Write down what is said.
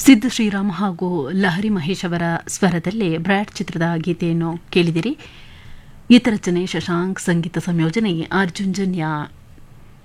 ಸಿದ್ದು ಶ್ರೀರಾಮ್ ಹಾಗೂ ಲಹರಿ ಮಹೇಶ್ ಅವರ ಸ್ವರದಲ್ಲಿ ಬ್ರ್ಯಾಡ್ ಚಿತ್ರದ ಗೀತೆಯನ್ನು ಕೇಳಿದಿರಿ. ಗೀತರಚನೆ ಶಶಾಂಕ್, ಸಂಗೀತ ಸಂಯೋಜನೆ ಅರ್ಜುನ್ ಜನ್ಯ.